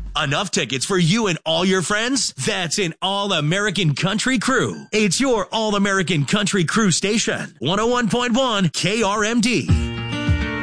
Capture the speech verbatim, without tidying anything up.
Enough tickets for you and all your friends? That's an All-American Country Crew. It's your All-American Country Crew station. one oh one point one K R M D.